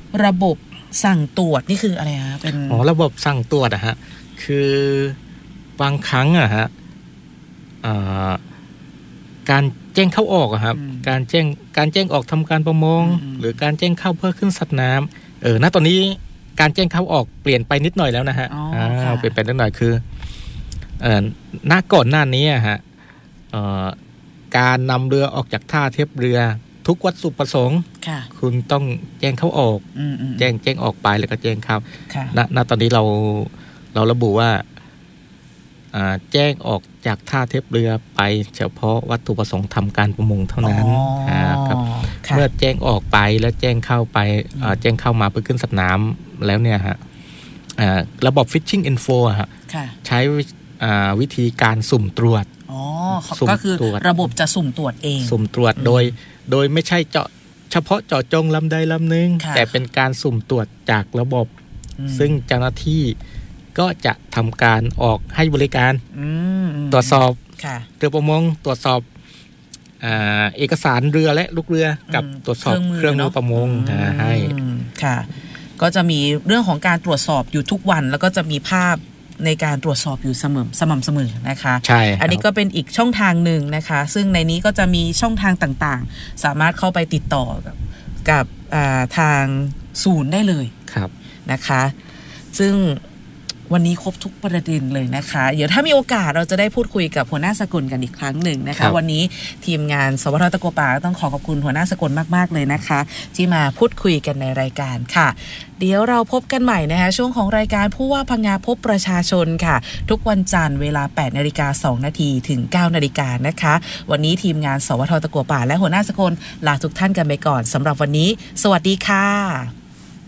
ระบบสั่งตรวจนี่คืออะไรฮะเป็นระบบสั่งตรวจอะฮะคือบางครั้งอะฮะการแจ้งเข้าออกอะครับการแจ้งออกทำการประมงหรือการแจ้งเข้าเพื่อขึ้นสัตว์น้ำณตอนนี้การแจ้งเข้าออกเปลี่ยนไปนิดหน่อยแล้วนะฮะเปลี่ยนไปนิดหน่อยคือณก่อนหน้านี้อะฮะการนำเรือออกจากท่าเทียบเรือทุกวัตถุประสงค์คุณต้องแจ้งเข้าออกแจ้งออกไปแล้วก็แจ้งเข้าณตอนนี้เราระบุว่าแจ้งออกจากท่าเทียบเรือไปเฉพาะวัตถุประสงค์ทำการประมงเท่านั้นครับเมื่อแจ้งออกไปแล้วแจ้งเข้าไปแจ้งเข้ามาเพื่อขึ้นสัตว์น้ำแล้วเนี่ยฮะระบบ Fishing Info ฮะใช้วิธีการสุ่มตรวจก็คือระบบจะสุ่มตรวจเองสุ่มตรวจโดยไม่ใช่เฉพาะเจาะจงลำใดลำหนึ่งแต่เป็นการสุ่มตรวจจากระบบซึ่งเจ้าหน้าที่ก็จะทำการออกให้บริการตรวจสอบเรือประมงตรวจสอบเอกสารเรือและลูกเรือกับตรวจสอบเครื่องมือประมงให้ค่ะก็จะมีเรื่องของการตรวจสอบอยู่ทุกวันแล้วก็จะมีภาพในการตรวจสอบอยู่สม่ำเสมอนะคะใช่อันนี้ก็เป็นอีกช่องทางหนึ่งนะคะซึ่งในนี้ก็จะมีช่องทางต่างๆสามารถเข้าไปติดต่อกับทางศูนย์ได้เลยนะคะซึ่งวันนี้ครบทุกประเด็นเลยนะคะเดี๋ยวถ้ามีโอกาสเราจะได้พูดคุยกับหัวหน้าสกลกันอีกครั้งหนึ่งนะคะวันนี้ทีมงานสวทตะกัวป่าต้องขอบคุณหัวหน้าสกลมากๆเลยนะคะที่มาพูดคุยกันในรายการค่ะเดี๋ยวเราพบกันใหม่นะคะช่วงของรายการผู้ว่าพังงาพบประชาชนค่ะทุกวันจันทร์เวลา 8:02 น.ถึง 9:00 น.นะคะวันนี้ทีมงานสวทตะกัวป่าและหัวหน้าสกลลาทุกท่านกันไปก่อนสำหรับวันนี้สวัสดีค่ะ